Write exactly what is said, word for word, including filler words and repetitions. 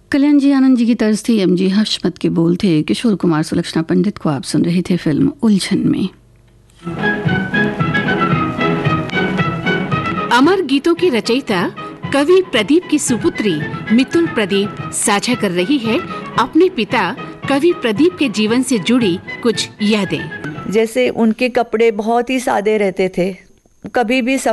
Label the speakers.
Speaker 1: कल्याण जी आनंद जी की तर्ज थी, एम जी हशमत के बोल थे। किशोर कुमार सुलक्षणा पंडित को आप सुन रहे थे फिल्म उलझन में।
Speaker 2: अमर गीतों की रचयिता कवि प्रदीप की सुपुत्री मितुल प्रदीप साझा कर रही है अपने पिता कवि प्रदीप के जीवन से जुड़ी कुछ यादें।
Speaker 3: जैसे उनके कपड़े बहुत ही सादे रहते थे, कभी भी